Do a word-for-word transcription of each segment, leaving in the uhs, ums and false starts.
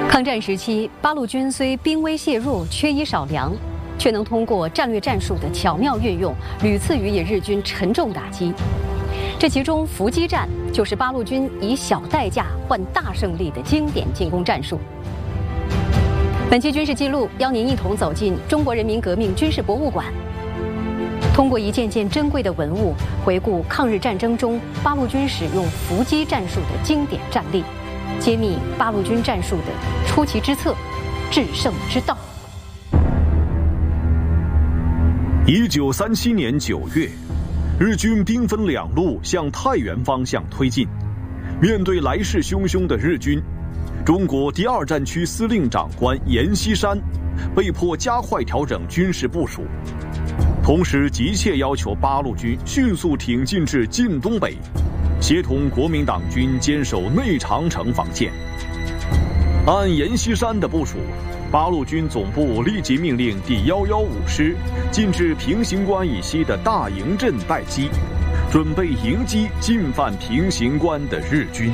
抗战时期，八路军虽兵微械弱、缺衣少粮，却能通过战略战术的巧妙运用，屡次予以日军沉重打击。这其中，伏击战就是八路军以小代价换大胜利的经典进攻战术。本期军事记录邀您一同走进中国人民革命军事博物馆，通过一件件珍贵的文物，回顾抗日战争中八路军使用伏击战术的经典战例，揭秘八路军战术的出奇之策、制胜之道。 一九三七年九月，日军兵分两路向太原方向推进。面对来势汹汹的日军，中国第二战区司令长官阎锡山被迫加快调整军事部署，同时急切要求八路军迅速挺进至晋东北，协同国民党军坚守内长城防线。按阎锡山的部署，八路军总部立即命令第一一五师进至平型关以西的大营镇待机，准备迎击进犯平型关的日军。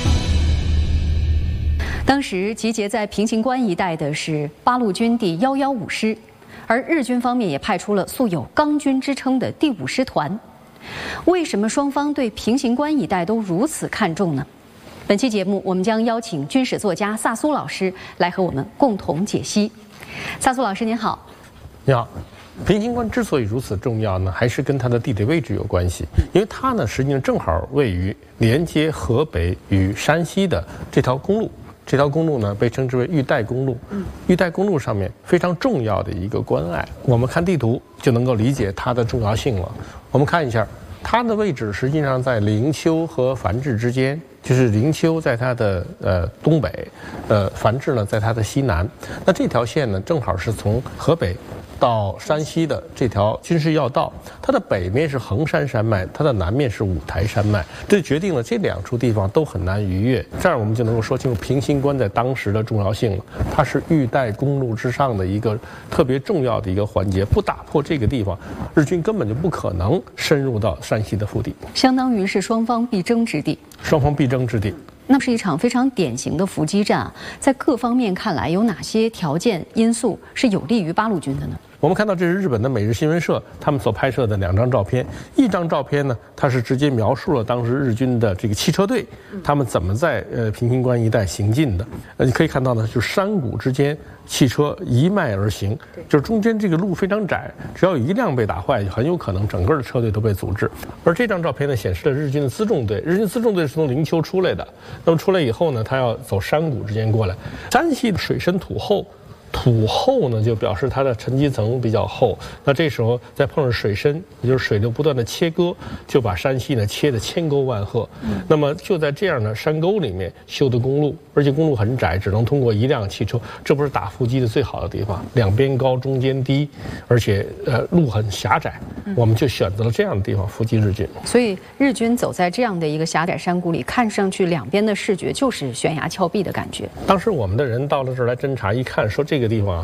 当时集结在平型关一带的是八路军第一一五师，而日军方面也派出了素有钢军之称的第五师团。为什么双方对平型关一带都如此看重呢？本期节目，我们将邀请军史作家萨苏老师来和我们共同解析。萨苏老师您好。 你好。平型关之所以如此重要呢，还是跟它的地理位置有关系，因为它呢实际上正好位于连接河北与山西的这条公路。这条公路呢被称之为玉带公路。玉带公路上面非常重要的一个关隘，我们看地图就能够理解它的重要性了。我们看一下它的位置，实际上在灵丘和繁峙之间，就是灵丘在它的呃东北，呃繁峙呢在它的西南。那这条线呢正好是从河北到山西的这条军事要道，它的北面是衡山山脉，它的南面是五台山脉，这决定了这两处地方都很难逾越。这样我们就能够说清楚平型关在当时的重要性了。它是玉带公路之上的一个特别重要的一个环节，不打破这个地方，日军根本就不可能深入到山西的腹地， 相当于是双方必争之地。 双方必争之地。 那是一场非常典型的伏击战啊，在各方面看来，有哪些条件因素是有利于八路军的呢？ 我们看到这是日本的每日新闻社他们所拍摄的两张照片，一张照片呢，它是直接描述了当时日军的这个汽车队，他们怎么在呃平型关一带行进的。呃，你可以看到呢，就是山谷之间汽车一脉而行，就是中间这个路非常窄，只要有一辆被打坏，很有可能整个的车队都被阻滞。而这张照片呢，显示了日军的辎重队，日军辎重队是从灵丘出来的，那么出来以后呢，他要走山谷之间过来。山西的水深土厚。土厚呢，就表示它的沉积层比较厚。那这时候再碰上水深，也就是水流不断的切割，就把山西呢切得千沟万壑。嗯、那么就在这样的山沟里面修的公路，而且公路很窄，只能通过一辆汽车，这不是打伏击的最好的地方。两边高，中间低，而且呃路很狭窄，嗯、我们就选择了这样的地方伏击日军。 所以日军走在这样的一个狭窄山谷里，看上去两边的视觉就是悬崖峭壁的感觉。 当时我们的人到了这儿来侦察，一看说这。这个地方